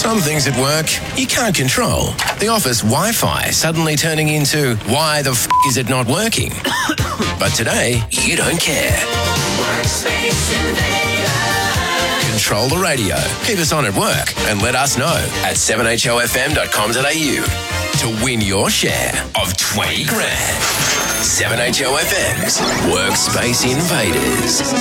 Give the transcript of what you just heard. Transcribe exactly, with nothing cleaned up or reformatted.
Some things at work you can't control. The office Wi-Fi suddenly turning into why the f*** is it not working? But today, you don't care. Control the radio. Keep us on at work and let us know at seven h o f m dot com dot a u to win your share of twenty grand. seven H O F M's Workspace Invaders.